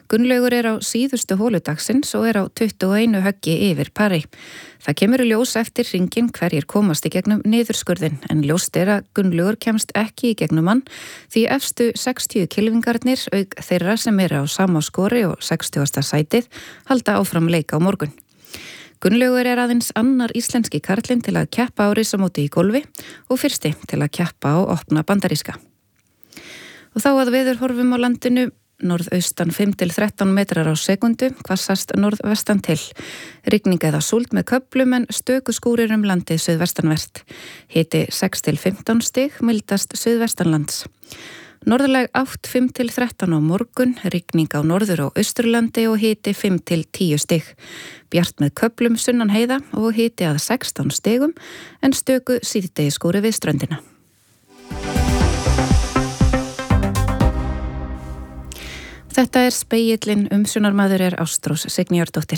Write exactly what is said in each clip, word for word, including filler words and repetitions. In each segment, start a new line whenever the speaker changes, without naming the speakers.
Gunnlaugur er á síðustu holu dagsins og er á tuttugu og eitt höggi yfir pari. Það kemur í ljós eftir hringinn hverjir komast í gegnum niðurskurðin, en ljóst er að Gunnlaugur kemst ekki í gegnum hann því efstu sextíu kylfingarnir auk þeirra sem eru á sama skori og sextugasta sætið halda áfram leik á morgun. Gunnlaugur er aðeins annar íslenski karlinn til að keppa á risamóti í golfi og fyrsti til að keppa á opna bandaríska. Og þá að veðurhorfum á landinu, norðaustan fimm til þrettán metrar á sekundu, hvassast norðvestan til. Rigning eða súld með köflum en stöku skúrir um landið suðvestanvert. Hiti sex til fimmtán stig, mildast suðvestanlands. Norðlæg átt fimm til þrettán á morgun, rigning á norður og austurlandi og hiti fimm til tíu stig. Bjart með köflum sunnan heiða og hiti að sextán stigum en stöku síðdegisskúri við ströndina. Þetta er spegillinn, umsjónarmaður er Ástrós Signýjardóttir.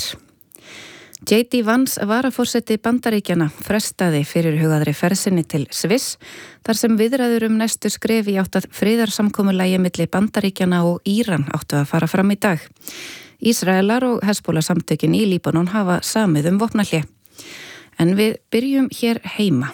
J D Vance varaforseti Bandaríkjanna frestaði fyrirhugaðri ferð sinni til Sviss, þar sem viðræður um næstu skref í átt að friðarsamkomulagi milli Bandaríkjanna og Íran áttu að fara fram í dag. Ísraelar og Hezbollah samtökin í Líbanon hafa samið um vopnahlé. En við byrjum hér heima.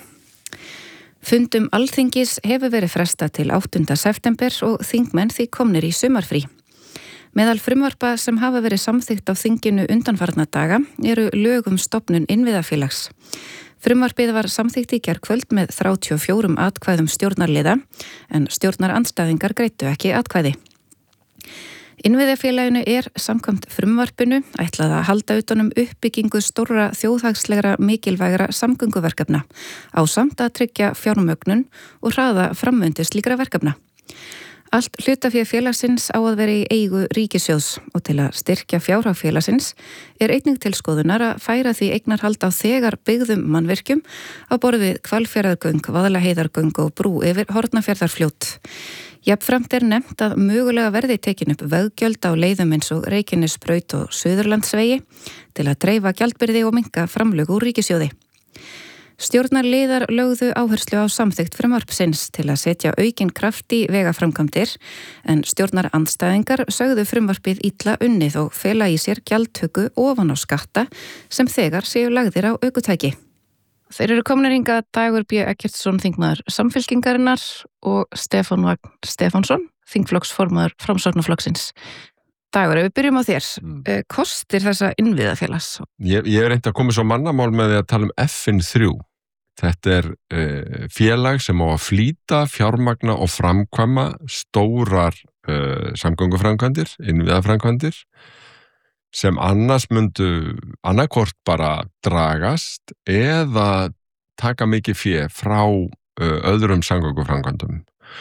Fundum Alþingis hefur verið frestað til áttunda september og þingmenn því komnir í sumarfrí. Meðal frumvarpa sem hafa verið samþykkt á þinginu undanfarna daga eru lög um stofnun innviðafélags. Frumvarpið var samþykkt í gærkvöld með þrjátíu og fjórum atkvæðum stjórnarliða en stjórnarandstæðingar greiddu ekki atkvæði. Innviðafélaginu er samkvæmt frumvarpinu ætlað að halda utanum uppbyggingu stórra þjóðhagslegra mikilvægra samgönguverkefna ásamt að tryggja fjármögnun og hraða framvindu slíkra verkefna. Allt hlutafé félagsins á að vera í eigu ríkissjóðs og til að styrkja fjárhag félagsins er einnig til skoðunar að færa því eignarhald á þegar byggðum mannvirkjum á borð við Hvalfjarðargöng, Vaðlaheiðargöng og brú yfir Hornafjarðarfljót. Jafnframt er nefnt að mögulega verði tekin upp veggjöld á leiðum eins og Reykjanesbraut og Suðurlandsvegi til að dreifa gjaldbyrði og minnka framlög úr ríkissjóði. Stjórnarliðar lögðu áherslu á samþykkt frumvarpsins til að setja aukinn kraft í vegaframkvæmdir en stjórnarandstæðingar sögðu frumvarpið illa unnið og fela í sér gjaldtöku ofan á skatta sem þegar séu lagðir á ökutæki. Þeir eru komnir hingað Dagur B. Eggertsson, þingmaður Samfylkingarinnar og Stefán Vagn Stefánsson, þingflokksformaður Framsóknarflokksins. Dagur, ef við byrjum á þér, mm. kostir þessa innviðafélags?
Ég, ég er reynt að koma svo mannamál með því að tala um F N þrjú. Þetta er uh, félag sem á að flýta, fjármagna og framkvæma stórar uh, samgönguframkvæmdir, innviðaframkvæmdir, sem annars myndu annarkvort bara dragast eða taka mikið fé frá uh, öðrum samgönguframkvæmdum.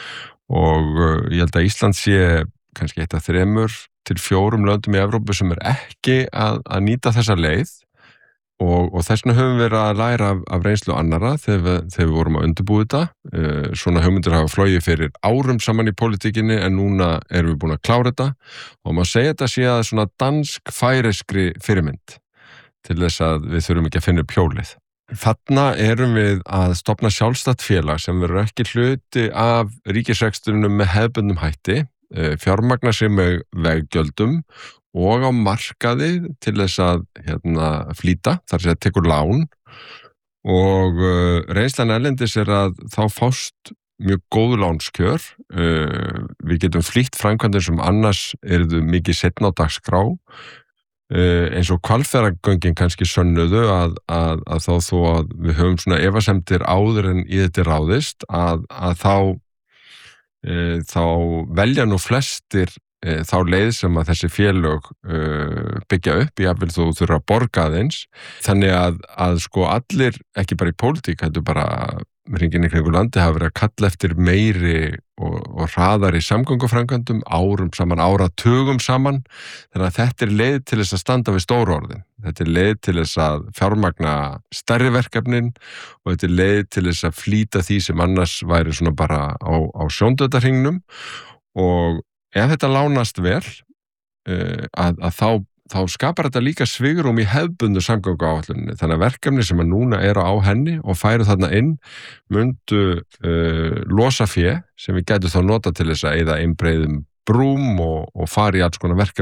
Og uh, ég held að Ísland sé kannski eitt af þremur til fjórum löndum í Evrópu sem er ekki að, að nýta þessa leið og, og þess vegna höfum við verið að læra af, af reynslu annarra þegar við, þegar við vorum að undirbúa þetta. Uh, svona hugmyndir hafa flogið fyrir árum saman í pólitíkinni en núna erum við búin að klára þetta og maður segja þetta sé að svona dansk-færeskri fyrirmynd til þess að við þurfum ekki að finna upp hjólið. Þarna erum við að stofna sjálfstætt félag sem verður ekki hluti af ríkisrekstrinum með hefðbundnum hætti, fjármagna sig með veggjöldum og á markaði til þess að hérna, flýta, þar sem það tekur lán og uh, reynslan erlendis er að þá fást mjög góð lánskjör. Uh, við getum flýtt framkvæmdir sem annars eru mikið seinna á dagskrá. Uh, eins og Hvalfjarðargöngin kannski sönnuðu að, að, að þá þó að við höfum svona efasemdir áður en í þetta ráðist að, að þá þá velja nú flestir þá leið sem að þessi félög byggja upp, jafnvel þú þurfa að borga aðeins. Þannig að, að sko allir, ekki bara í pólitík, heldur bara hringinn í kringu landi hafa verið að kalla eftir meiri og, og hraðari samgönguframkvæmdum árum saman, áratugum saman. Þannig að þetta er leið til þess að standa við stóru orðin. Þetta er leið til þess að fjármagna stærri verkefnin og þetta er leið til þess að flýta því sem annars væri svona bara á, á sjóndauðahringnum. Og ef þetta lánast vel, uh, að, að þá þá skapar þetta líka svigrúm í hefðbundnu samgönguáætluninni. Þannig að verkefni sem að núna eru á henni og færu þarna inn myndu uh, losa fé sem við gætum þá nota til þess að eyða einbreiðum brúm og, og fara í alls konar verkefni